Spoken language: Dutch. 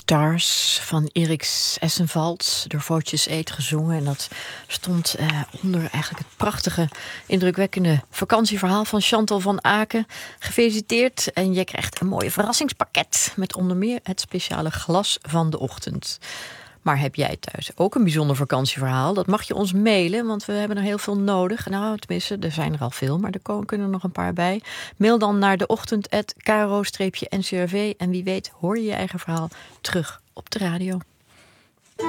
Stars van Erik Essenvalds door Vootjes Eet gezongen. En dat stond onder eigenlijk het prachtige, indrukwekkende vakantieverhaal van Chantal van Aken. Gefeliciteerd en je krijgt een mooie verrassingspakket met onder meer het speciale glas van de ochtend. Maar heb jij thuis ook een bijzonder vakantieverhaal? Dat mag je ons mailen, want we hebben er heel veel nodig. Nou, tenminste, er zijn er al veel, maar er kunnen er nog een paar bij. Mail dan naar deochtend@kro-ncrv en wie weet hoor je je eigen verhaal terug op de radio.